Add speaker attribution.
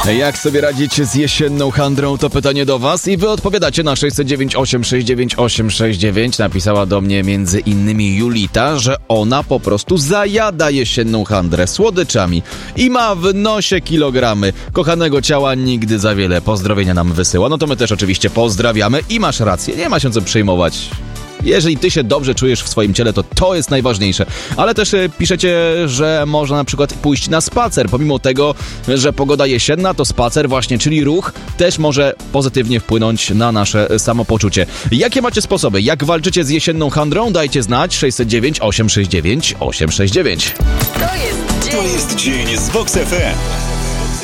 Speaker 1: Jak sobie radzić z jesienną handrą? To pytanie do was i wy odpowiadacie na 609 869 869. Napisała do mnie między innymi Julita, że ona po prostu zajada jesienną handrę słodyczami i ma w nosie kilogramy. Kochanego ciała nigdy za wiele. Pozdrowienia nam wysyła. No to my też oczywiście pozdrawiamy i masz rację, nie ma się co przejmować. Jeżeli ty się dobrze czujesz w swoim ciele, to jest najważniejsze. Ale też piszecie, że można na przykład pójść na spacer. Pomimo tego, że pogoda jesienna, to spacer właśnie, czyli ruch, też może pozytywnie wpłynąć na nasze samopoczucie. Jakie macie sposoby? Jak walczycie z jesienną handrą? Dajcie znać. 609 869 869.
Speaker 2: To jest dzień z Vox FM.